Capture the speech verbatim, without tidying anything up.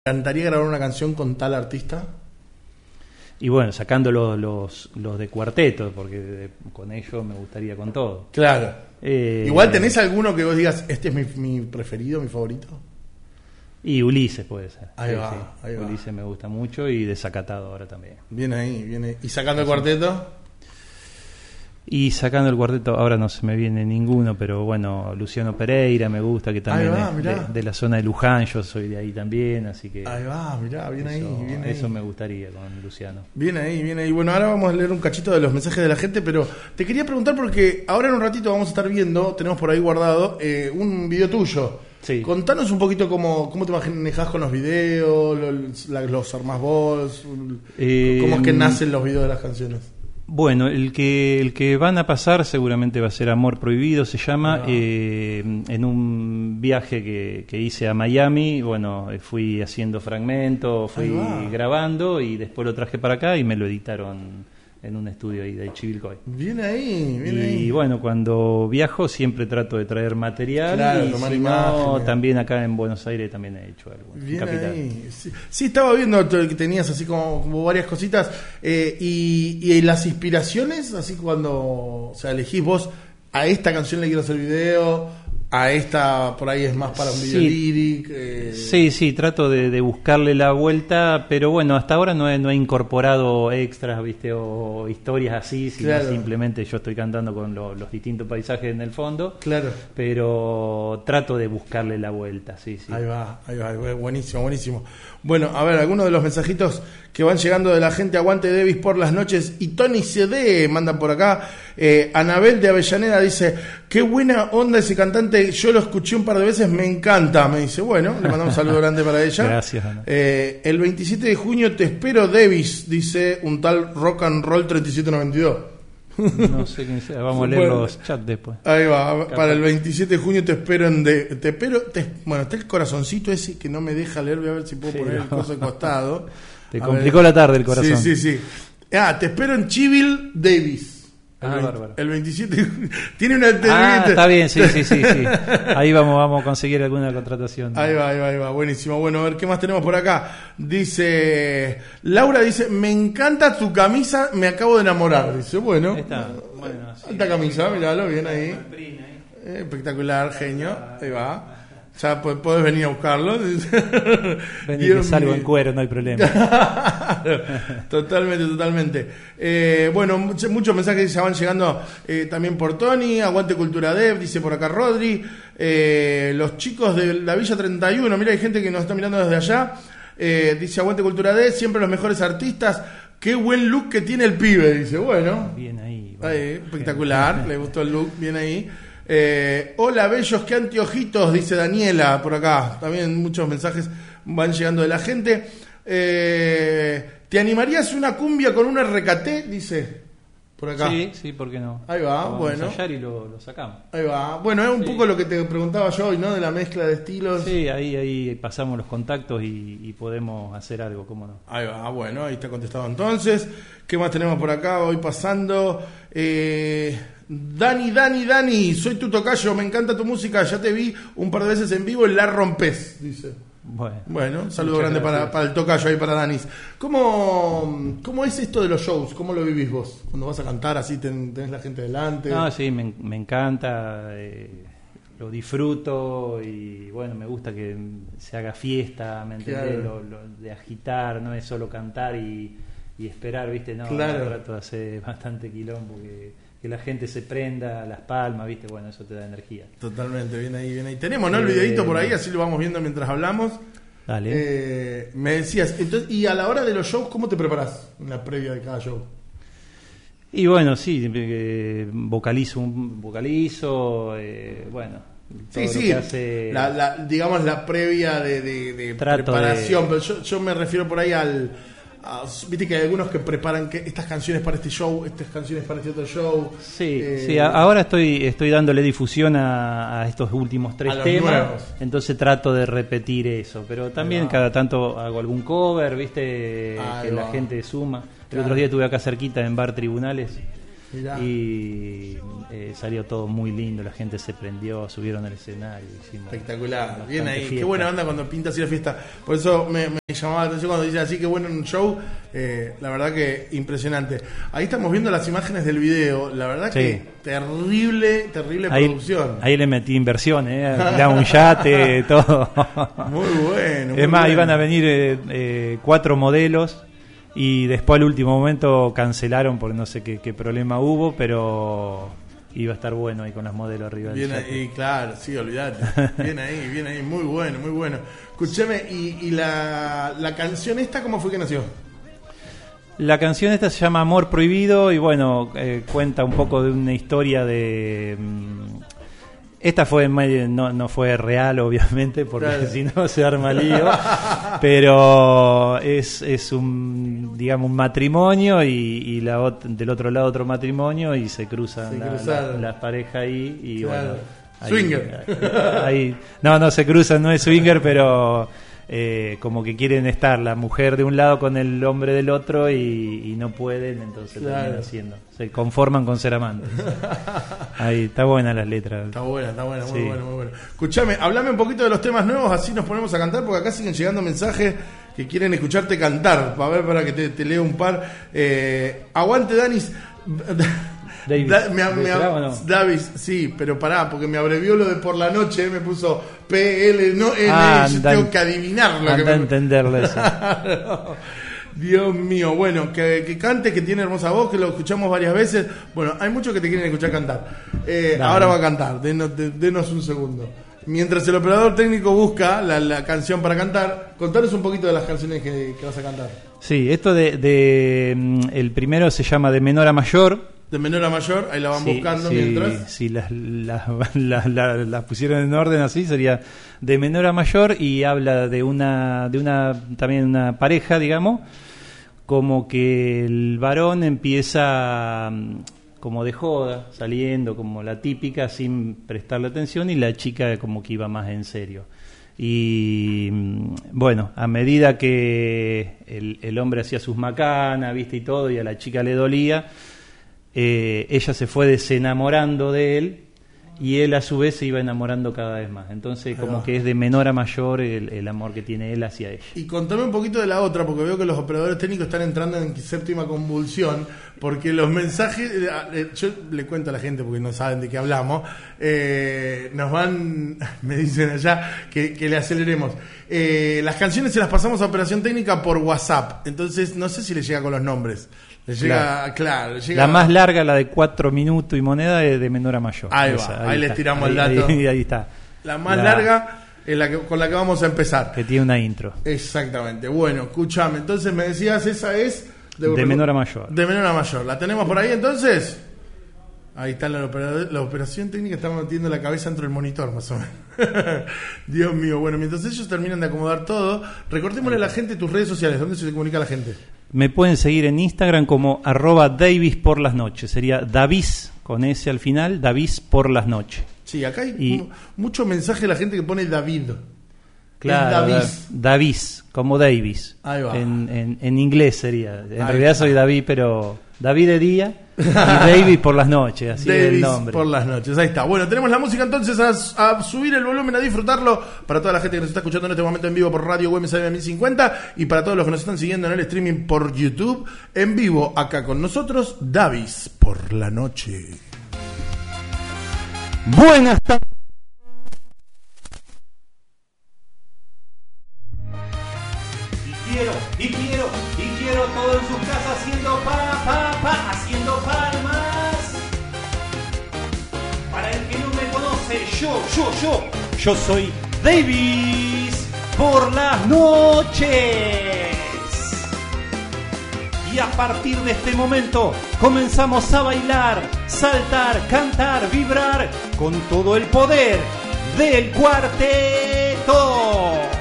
encantaría grabar una canción con tal artista? Y bueno, sacando los, los, los de cuarteto, porque de, con ellos me gustaría con todo. Claro. Eh, Igual tenés alguno que vos digas, este es mi, mi preferido, mi favorito. Y Ulises puede ser. Ahí sí, va, sí. ahí va. Ulises me gusta mucho y Desacatado ahora también. Viene ahí, viene. ¿Y sacando el cuarteto? Y sacando el cuarteto, ahora no se me viene ninguno, pero bueno, Luciano Pereira me gusta, que también va, es de, de la zona de Luján, yo soy de ahí también, así que... Ahí va, mirá, viene eso, ahí, viene Eso ahí. me gustaría con Luciano. Viene ahí, viene ahí. Bueno, ahora vamos a leer un cachito de los mensajes de la gente, pero te quería preguntar porque ahora en un ratito vamos a estar viendo, tenemos por ahí guardado, eh, un video tuyo. Sí. Contanos un poquito cómo, cómo te manejás con los videos, los, los armás vos, Eh, cómo es que nacen los videos de las canciones. Bueno, el que el que van a pasar seguramente va a ser Amor Prohibido, se llama. Ah. Eh, en un viaje que, que hice a Miami, bueno, fui haciendo fragmentos, fui grabando y después lo traje para acá y me lo editaron en un estudio ahí de Chivilcoy. Viene ahí, viene y ahí. bueno, cuando viajo siempre trato de traer material, Claro, y tomar si imágenes. no, también acá en Buenos Aires también he hecho algo. en Viene Capital. ahí. Sí, sí, estaba viendo que tenías así como, como varias cositas. Eh, y, y las inspiraciones, así cuando, o sea, elegís vos, a esta canción le quiero hacer video, a esta por ahí es más para un video Sí. lyric. Eh. Sí, sí, trato de, de buscarle la vuelta, pero bueno, hasta ahora no he, no he incorporado extras, viste, o historias así, sino Claro. simplemente yo estoy cantando con lo- los distintos paisajes en el fondo, Claro. pero trato de buscarle la vuelta, sí, sí. Ahí va, ahí va, buenísimo, buenísimo. Bueno, a ver, algunos de los mensajitos que van llegando de la gente. Aguante Davis por las noches. Y Tony C D mandan por acá. Eh, Anabel de Avellaneda dice, qué buena onda ese cantante, yo lo escuché un par de veces, me encanta. Me dice, bueno, le mandamos un saludo grande para ella. Gracias, Ana. Eh, el veintisiete de junio te espero, Davis, dice un tal Rock and Roll treinta y siete noventa y dos. No sé quién sea, vamos a leer Bueno. los chats después. Ahí va, para el veintisiete de junio te espero en de, te espero, te- bueno, está el corazoncito ese que no me deja leer, voy a ver si puedo Sí, poner no. el coso de costado. Te A complicó ver. la tarde el corazón. Sí, sí, sí. Ah, te espero en Chivil Davis. El, Ah, veinte bárbaro. el veintisiete de junio. Tiene una Ah, está bien, sí, sí, sí, sí. Ahí vamos, vamos a conseguir alguna contratación. Ahí va, ahí va, ahí va, buenísimo. Bueno, a ver qué más tenemos por acá. Dice, Laura dice, me encanta tu camisa, me acabo de enamorar. Dice, bueno, Ahí está. Bueno, sí. alta camisa, miralo, bien ahí. Eh, espectacular, genio. Ahí va. Ya po- podés venir a buscarlo. Vení que Dios salgo mío. en cuero, no hay problema. Totalmente, totalmente. Eh, bueno, much- muchos mensajes ya van llegando eh, también por Tony. Aguante Cultura Dev, dice por acá Rodri. Eh, los chicos de la Villa treinta y uno, mira, hay gente que nos está mirando desde allá. Eh, dice Aguante Cultura Dev, siempre los mejores artistas. Qué buen look que tiene el pibe, dice. Bueno, Bien ahí. ahí, espectacular, le gustó el look, bien ahí. Eh, hola, bellos, qué anteojitos, dice Daniela por acá. También muchos mensajes van llegando de la gente. Eh, ¿Te animarías una cumbia con un R K T? Dice por acá. Sí, sí, ¿por qué no? Ahí va, Lo vamos bueno. a ensayar y lo, lo sacamos. Ahí va. Bueno, es un Sí. poco lo que te preguntaba yo hoy, ¿no? De la mezcla de estilos. Sí, ahí, ahí pasamos los contactos y, y podemos hacer algo, ¿cómo no? Ahí va, bueno, ahí está contestado entonces. ¿Qué más tenemos por acá? Voy pasando. Eh, Dani, Dani, Dani, soy tu tocayo, me encanta tu música, ya te vi un par de veces en vivo y la rompes, dice. Bueno, Bueno, saludo Muchas grande para, gracias. para el tocayo ahí, para Danis. ¿Cómo, ¿Cómo es esto de los shows? ¿Cómo lo vivís vos? Cuando vas a cantar así, ten- tenés la gente delante. no, sí, me, me encanta, eh, lo disfruto y bueno, me gusta que se haga fiesta, ¿me entendés? Claro. Lo, lo de agitar, no es solo cantar y, y esperar, ¿viste? No, Claro. trato de hacer bastante quilombo, que, que la gente se prenda las palmas, ¿viste? Bueno, eso te da energía. Totalmente, bien ahí, bien ahí. Tenemos, ¿no? El Eh, videito por ahí, así lo vamos viendo mientras hablamos. Dale. Eh, me decías, entonces, y a la hora de los shows, ¿cómo te preparás en la previa de cada show? Y bueno, sí, eh, vocalizo, un vocalizo, eh, bueno, todo Sí, lo sí, que hace... la, la- digamos la previa de, de- de Trato preparación, de- pero yo, yo me refiero por ahí al... a- Viste que hay algunos que preparan que estas canciones para este show, estas canciones para este otro show. Sí, Eh, sí, a- ahora estoy estoy dándole difusión a, a estos últimos tres A los temas, nuevos. entonces trato de repetir eso, pero también Ahí va. cada tanto hago algún cover, viste, Ahí que va. la gente suma. El Claro. otro día estuve acá cerquita en Bar Tribunales Mirá. Y eh, salió todo muy lindo, la gente se prendió, subieron al escenario. Espectacular, bien ahí. Fiesta. Qué buena banda cuando pinta así la fiesta. Por eso me, me llamaba la atención cuando dice así, qué bueno en un show. Eh, la verdad que impresionante. Ahí estamos viendo las imágenes del video. La verdad sí. que terrible, terrible ahí, producción. Ahí le metí inversión, ¿eh? Era un yate, todo. Muy bueno. Muy es más, bueno. Iban a venir eh, eh, cuatro modelos. Y después al último momento cancelaron porque no sé qué, qué problema hubo, pero iba a estar bueno ahí con las modelos arriba. Bien ahí, claro, sí, olvidate. Bien ahí, bien ahí, muy bueno, muy bueno. Escúchame, ¿y, y la, la canción esta cómo fue que nació? La canción esta se llama Amor Prohibido y bueno, eh, cuenta un poco de una historia de... Mmm, esta fue no, no fue real, obviamente, porque claro. si no se arma lío. Pero es, es un, digamos, un matrimonio y, y la ot- del otro lado otro matrimonio y se cruzan las la, la, la parejas ahí y claro. bueno. Ahí, swinger. Ahí, ahí, no, no se cruzan, no es swinger, pero eh, como que quieren estar la mujer de un lado con el hombre del otro y, y no pueden, entonces claro. terminan haciendo. Se conforman con ser amantes. Ahí, está buena las letras. Está buena, está buena, muy sí. buena, muy buena. Escuchame, hablame un poquito de los temas nuevos, así nos ponemos a cantar, porque acá siguen llegando mensajes que quieren escucharte cantar. Para ver, para que te, te lea un par. Eh, aguante, Danis. Davis, da, me, me, no? Davis, sí, pero pará, porque me abrevió lo de por la noche, me puso P L, no N, ah, yo anda, tengo que adivinar lo que me... entenderle eso. no. Dios mío, bueno, que, que cante, que tiene hermosa voz, que lo escuchamos varias veces. Bueno, hay muchos que te quieren escuchar cantar. Eh, ahora va a cantar, denos, de, denos un segundo. Mientras el operador técnico busca la, la canción para cantar, contanos un poquito de las canciones que, que vas a cantar. Sí, esto de, de el primero se llama De Menor a Mayor. De menor a mayor, ahí la van sí, buscando sí, mientras. Si las la, la, la, la pusieron en orden así, sería de menor a mayor y habla de una, de una también una pareja, digamos, como que el varón empieza como de joda, saliendo como la típica, sin prestarle atención, y la chica como que iba más en serio. Y bueno, a medida que el, el hombre hacía sus macanas, viste, y todo, y a la chica le dolía, Eh, ella se fue desenamorando de él y él a su vez se iba enamorando cada vez más. Entonces como que es de menor a mayor el, el amor que tiene él hacia ella. Y contame un poquito de la otra, porque veo que los operadores técnicos están entrando en séptima convulsión, porque los mensajes, yo le cuento a la gente porque no saben de qué hablamos, eh, nos van, me dicen allá que, que le aceleremos. Eh, las canciones se las pasamos a operación técnica por WhatsApp, entonces no sé si le llega con los nombres. Le llega, claro, claro le llega... La más larga, la de cuatro minutos y moneda, es de menor a mayor. Ahí Esa, va, ahí, ahí les tiramos ahí, el dato. Ahí, ahí está. La más la... larga es la que, con la que vamos a empezar. Que tiene una intro. Exactamente. Bueno, escúchame, entonces me decías, esa es... De, de menor a mayor. De menor a mayor. ¿La tenemos por ahí entonces? Ahí está la, la operación técnica, está metiendo la cabeza dentro del monitor, más o menos. Dios mío, bueno, mientras ellos terminan de acomodar todo, recordémosle a la gente tus redes sociales, ¿dónde se comunica la gente? Me pueden seguir en Instagram como arroba Davis por las noches, sería Davis con S al final, Davis por las noches. Sí, acá hay y, mucho mensaje de la gente que pone David. Claro, Davis. Davis, como Davis. Ahí va. En, en, en inglés sería. En Ahí realidad está. Soy David, pero David de día y Davis por las noches, así Davis es el nombre. Por las noches, ahí está. Bueno, tenemos la música entonces a, a subir el volumen, a disfrutarlo. Para toda la gente que nos está escuchando en este momento en vivo por Radio U M S A mil cincuenta y para todos los que nos están siguiendo en el streaming por YouTube, en vivo acá con nosotros, Davis por la noche. Buenas tardes. Quiero, y quiero, y quiero todo en sus casas haciendo pa, pa, pa, haciendo palmas. Para el que no me conoce, yo, yo, yo, yo soy Davis por las noches. Y a partir de este momento comenzamos a bailar, saltar, cantar, vibrar con todo el poder del cuarteto.